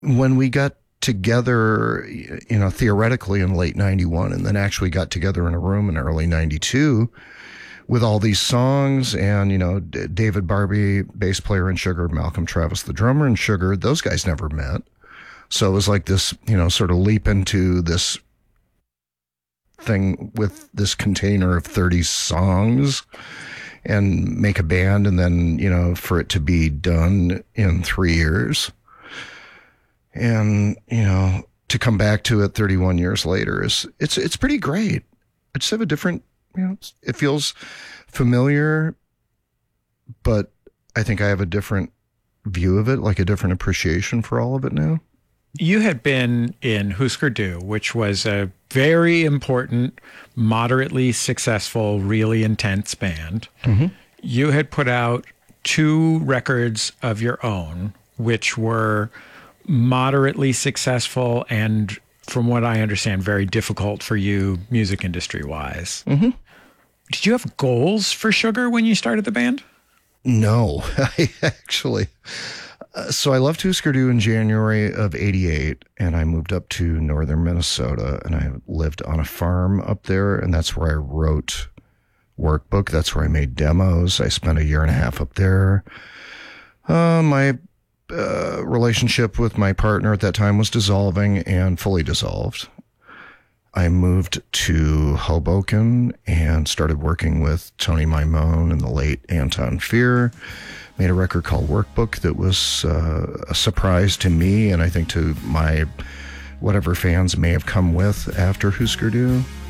when we got together, theoretically in late 91, and then actually got together in a room in early 92 with all these songs, and, David Barbie, bass player in Sugar, Malcolm Travis, the drummer in Sugar, those guys never met. So it was like this, sort of leap into this thing with this container of 30 songs and make a band, and then, for it to be done in 3 years. And, to come back to it 31 years later it's pretty great. I just have a different, it feels familiar, but I think I have a different view of it, like a different appreciation for all of it now. You had been in Husker Du, which was a very important, moderately successful, really intense band. Mm-hmm. You had put out 2 records of your own, which were moderately successful and, from what I understand, very difficult for you music industry wise. Mm-hmm. Did you have goals for Sugar when you started the band? No, I actually. So I left Husker Du in January of 88, and I moved up to northern Minnesota, and I lived on a farm up there, and that's where I wrote Workbook. That's where I made demos. I spent a year and a half up there. My relationship with my partner at that time was dissolving and fully dissolved. I moved to Hoboken and started working with Tony Maimone and the late Anton Fear. Made a record called Workbook that was a surprise to me, and I think to my whatever fans may have come with after Husker Du.